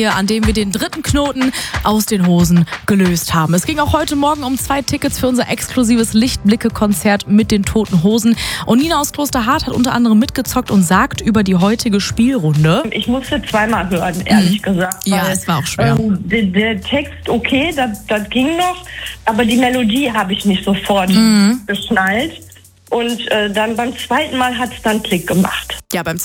an dem wir den dritten Knoten aus den Hosen gelöst haben. Es ging auch heute Morgen um 2 Tickets für unser exklusives Lichtblicke-Konzert mit den Toten Hosen. Und Nina aus Klosterhardt hat unter anderem mitgezockt und sagt über die heutige Spielrunde: Ich musste zweimal hören, ehrlich gesagt. Ja, weil, es war auch schwer. Der Text, okay, das ging noch, aber die Melodie habe ich nicht sofort geschnallt. Und dann beim zweiten Mal hat es dann Klick gemacht. Ja, beim